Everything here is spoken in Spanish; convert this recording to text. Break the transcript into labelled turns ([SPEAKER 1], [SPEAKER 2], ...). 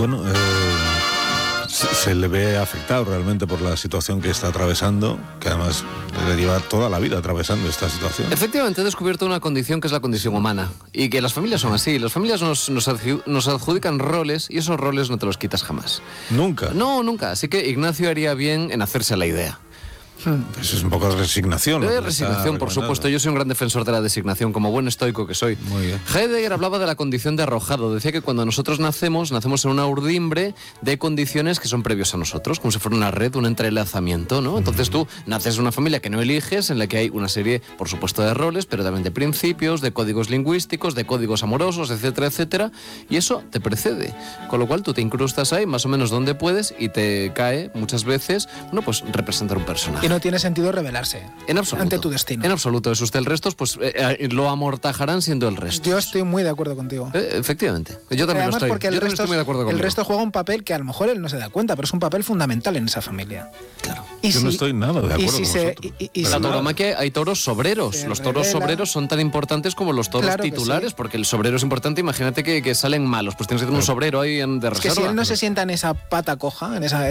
[SPEAKER 1] Bueno, se le ve afectado realmente por la situación que está atravesando, que además debe llevar toda la vida atravesando esta situación.
[SPEAKER 2] Efectivamente, he descubierto una condición que es la condición humana, y que las familias son así. Las familias nos adjudican roles, y esos roles no te los quitas jamás.
[SPEAKER 1] Nunca.
[SPEAKER 2] No, nunca. Así que Ignacio haría bien en hacerse la idea.
[SPEAKER 1] Eso es un poco de resignación.
[SPEAKER 2] Resignación, por supuesto. Yo soy un gran defensor de la designación, como buen estoico que soy.
[SPEAKER 1] Muy bien.
[SPEAKER 2] Heidegger hablaba de la condición de arrojado. Decía que cuando nosotros nacemos en una urdimbre de condiciones que son previos a nosotros, como si fuera una red, un entrelazamiento, ¿no? Entonces tú naces en una familia que no eliges, en la que hay una serie, por supuesto, de roles, pero también de principios, de códigos lingüísticos, de códigos amorosos, etcétera, etcétera, y eso te precede. Con lo cual tú te incrustas ahí más o menos donde puedes y te cae muchas veces, bueno, pues representar un personaje.
[SPEAKER 3] No tiene sentido rebelarse
[SPEAKER 2] en absoluto,
[SPEAKER 3] ante tu destino.
[SPEAKER 2] En absoluto. Es usted el resto, pues lo amortajarán siendo el resto.
[SPEAKER 3] Yo estoy muy de acuerdo contigo.
[SPEAKER 2] Efectivamente. Yo también
[SPEAKER 3] lo estoy. Porque
[SPEAKER 2] yo también estoy muy de acuerdo contigo.
[SPEAKER 3] El resto juega un papel que a lo mejor él no se da cuenta, pero es un papel fundamental en esa familia.
[SPEAKER 2] Claro.
[SPEAKER 1] Yo no estoy nada de acuerdo con vosotros.
[SPEAKER 2] En la tauromaquia hay toros sobreros. Los toros sobreros son tan importantes como los toros titulares, porque el sobrero es importante. Imagínate que salen malos, pues tienes que tener un sobrero ahí de reserva.
[SPEAKER 3] Es que si él no se sienta en esa pata coja, en esa